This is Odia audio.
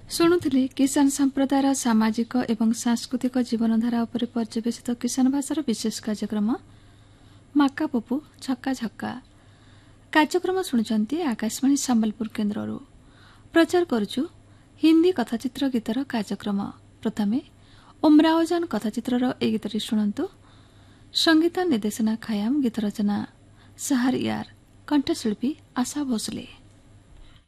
ଶୁଣୁଥିଲେ କିଷାନ ସମ୍ପ୍ରଦାୟର ସାମାଜିକ ଏବଂ ସାଂସ୍କୃତିକ ଜୀବନଧାରା ଉପରେ ପର୍ଯ୍ୟବେସିତ କିଷାନ ଭାଷାର ବିଶେଷ କାର୍ଯ୍ୟକ୍ରମ ମାକା ପପୁ ଛକା ଝକା। କାର୍ଯ୍ୟକ୍ରମ ଶୁଣୁଛନ୍ତି ଆକାଶବାଣୀ ସମ୍ବଲପୁର କେନ୍ଦ୍ରରୁ। ପ୍ରଚାର କରୁଛୁ ହିନ୍ଦୀ କଥାଚିତ୍ର ଗୀତର କାର୍ଯ୍ୟକ୍ରମ। ପ୍ରଥମେ ଉମ୍ରାଓଜାନ କଥାଚିତ୍ରର ଏହି ଗୀତଟି ଶୁଣନ୍ତୁ। ସଙ୍ଗୀତ ନିର୍ଦ୍ଦେଶନା ଖୟାମ, ଗୀତ ରଚନା ସାହାର ୟାର, କଣ୍ଠଶିଳ୍ପୀ ଆଶା ଭୋସଲେ।